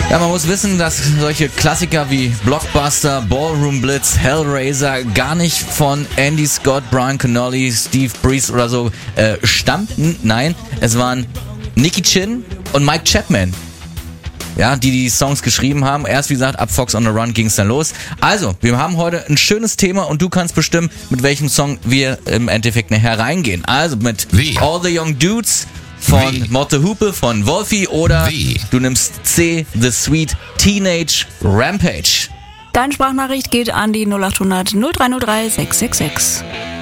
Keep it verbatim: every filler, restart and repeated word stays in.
Ja, man muss wissen, dass solche Klassiker wie Blockbuster, Ballroom Blitz, Hellraiser gar nicht von Andy Scott, Brian Connolly, Steve Breeze oder so äh, stammten. Nein, es waren Nicky Chinn und Mike Chapman, ja, die die Songs geschrieben haben. Erst, wie gesagt, ab Fox on the Run ging es dann los. Also, wir haben heute ein schönes Thema und du kannst bestimmen, mit welchem Song wir im Endeffekt nachher reingehen. Also mit Wie? All the Young Dudes von Wie? Motte Hupe, von Wolfie oder Wie? du nimmst C, The Sweet Teenage Rampage. Deine Sprachnachricht geht an die null acht hundert null drei null drei sechs sechs sechs.